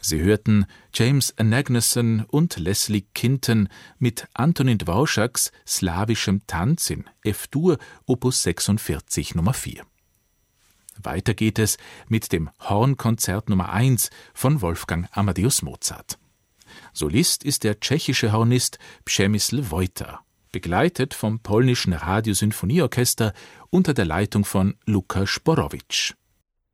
Sie hörten James Anagnoson und Leslie Kinton mit Antonin Dvořáks slawischem Tanz in F-Dur, Opus 46 Nummer 4. Weiter geht es mit dem Hornkonzert Nummer 1 von Wolfgang Amadeus Mozart. Solist ist der tschechische Hornist Przemysl Wojta, begleitet vom polnischen Radiosinfonieorchester unter der Leitung von Lukas Borowicz.